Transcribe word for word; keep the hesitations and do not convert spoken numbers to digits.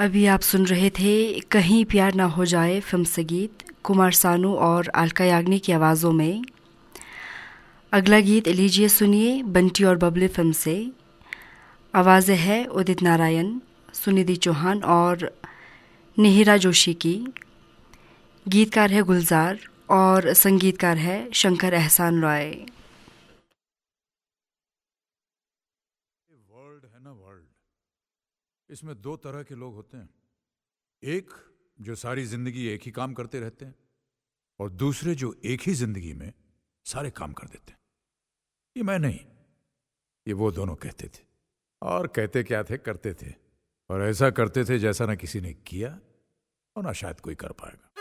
अभी आप सुन रहे थे कहीं प्यार ना हो जाए फिल्म से गीत कुमार सानू और अलका याग्निक की आवाज़ों में। अगला गीत लीजिए सुनिए बंटी और बबली फिल्म से। आवाज़ें हैं उदित नारायण, सुनिधि चौहान और निहिरा जोशी की। गीतकार है गुलजार और संगीतकार है शंकर एहसान रॉय। वर्ल्ड है ना, वर्ल्ड, इसमें दो तरह के लोग होते हैं। एक जो सारी जिंदगी एक ही काम करते रहते हैं और दूसरे जो एक ही जिंदगी में सारे काम कर देते हैं। ये मैं नहीं, ये वो दोनों कहते थे। और कहते क्या थे, करते थे। और ऐसा करते थे जैसा ना किसी ने किया और ना शायद कोई कर पाएगा।